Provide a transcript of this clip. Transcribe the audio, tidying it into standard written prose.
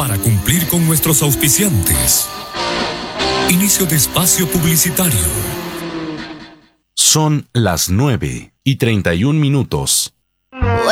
para cumplir con nuestros auspiciantes. Inicio de espacio publicitario. Son las 9:31.